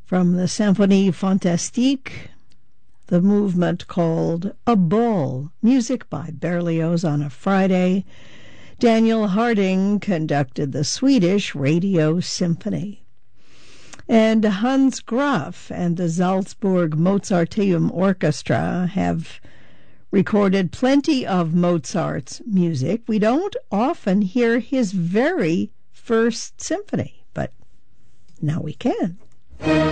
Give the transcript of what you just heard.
From the Symphonie Fantastique, the movement called A Ball, music by Berlioz on a Friday. Daniel Harding conducted the Swedish Radio Symphony. And Hans Graf and the Salzburg Mozarteum Orchestra have recorded plenty of Mozart's music. We don't often hear his very first symphony, but now we can.